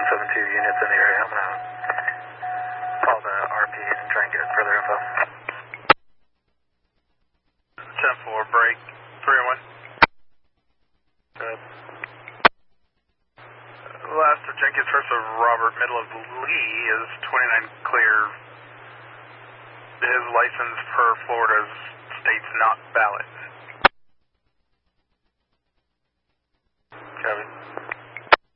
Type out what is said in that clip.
172 units in the area. I'm going to call the RP and try and get further info. 10-4, break, 3-1. Good. Last of Jenkins, first of Robert, middle of Lee is 29 clear. His license per Florida states not valid. Copy.